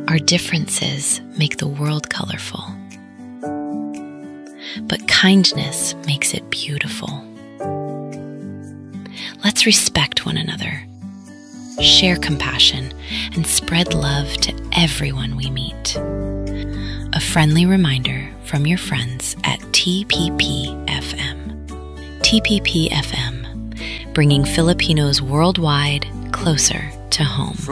Our differences make the world colorful, but kindness makes it beautiful. Let's respect one another, share compassion, and spread love to everyone we meet. A friendly reminder from your friends at TPP-FM. TPP-FM, bringing Filipinos worldwide closer to home.